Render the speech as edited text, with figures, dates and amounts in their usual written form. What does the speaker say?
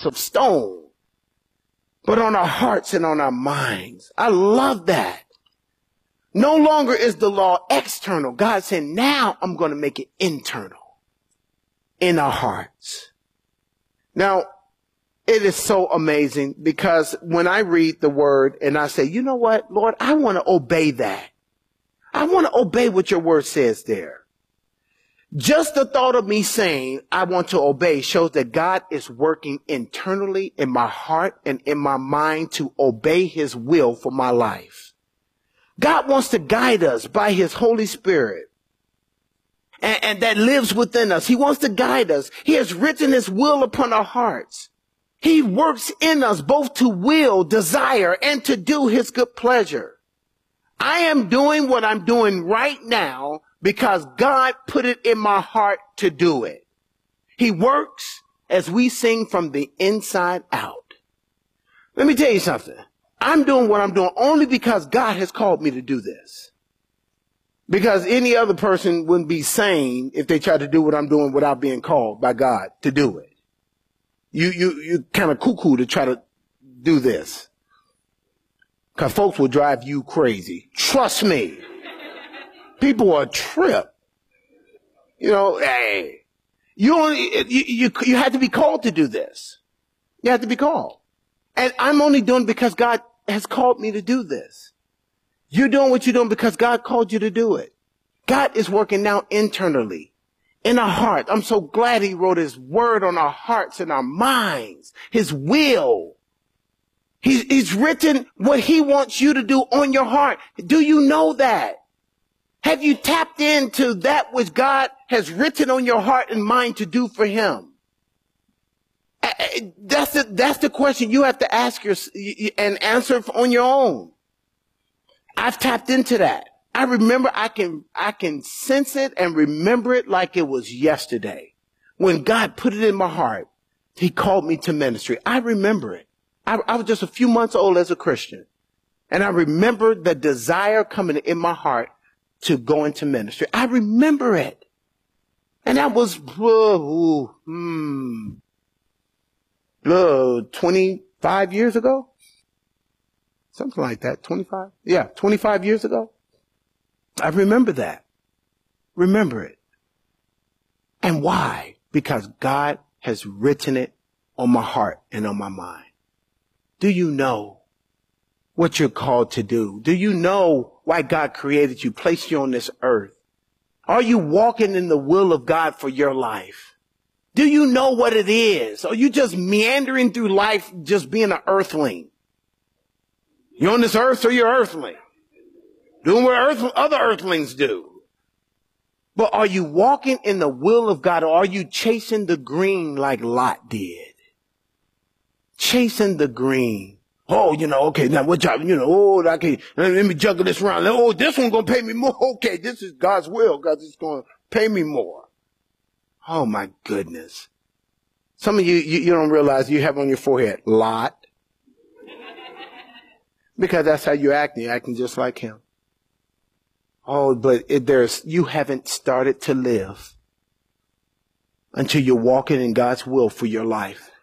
of stone, but on our hearts and on our minds. I love that. No longer is the law external. God said, now I'm going to make it internal in our hearts. Now, it is so amazing because when I read the word and I say, you know what, Lord, I want to obey that. I want to obey what your word says there. Just the thought of me saying I want to obey shows that God is working internally in my heart and in my mind to obey his will for my life. God wants to guide us by his Holy Spirit. And that lives within us. He wants to guide us. He has written his will upon our hearts. He works in us both to will, desire, and to do his good pleasure. I am doing what I'm doing right now because God put it in my heart to do it. He works as we sing from the inside out. Let me tell you something. I'm doing what I'm doing only because God has called me to do this. Because any other person wouldn't be sane if they tried to do what I'm doing without being called by God to do it. You kind of cuckoo to try to do this. Because folks will drive you crazy. Trust me. People are a trip. You know, hey, you have to be called to do this. You have to be called. And I'm only doing it because God has called me to do this. You're doing what you're doing because God called you to do it. God is working now internally in our heart. I'm so glad he wrote his word on our hearts and our minds, his will. He's written what he wants you to do on your heart. Do you know that? Have you tapped into that which God has written on your heart and mind to do for him? That's the question you have to ask and answer on your own. I've tapped into that. I remember I can sense it and remember it like it was yesterday. When God put it in my heart, he called me to ministry. I remember it. I was just a few months old as a Christian. And I remember the desire coming in my heart to go into ministry. I remember it. And that was 25 years ago. Something like that. 25? Yeah, 25 years ago. I remember that. Remember it. And why? Because God has written it on my heart and on my mind. Do you know what you're called to do? Do you know why God created you, placed you on this earth? Are you walking in the will of God for your life? Do you know what it is? Are you just meandering through life just being an earthling? You're on this earth, so you're earthling. Doing what other earthlings do. But are you walking in the will of God, or are you chasing the green like Lot did? Chasing the green. Oh, okay, now what job, okay, let me juggle this around. Oh, this one gonna pay me more. Okay, this is God's will. God is gonna pay me more. Oh my goodness. Some of you don't realize you have on your forehead, Lot. Because that's how you're acting. You're acting just like him. Oh, but you haven't started to live until you're walking in God's will for your life.